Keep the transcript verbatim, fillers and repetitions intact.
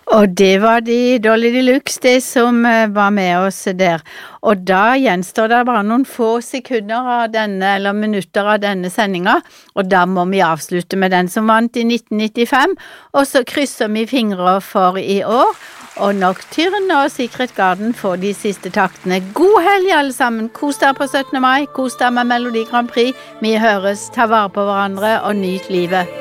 Og det var de Dolly Deluxe, det som eh, var med oss der. Og da gjenstår det bare noen få sekunder av denne, eller minutter av denne sendinga, og da må vi avslutte med den som vant i nitten nittifem, og så krysser vi fingre for i år, og Nocturne og Secret Garden får de siste taktene. God helg alle sammen, kos dere på syttende mai, kos dere med Melodi Grand Prix, vi høres, ta vare på hverandre og nyt livet.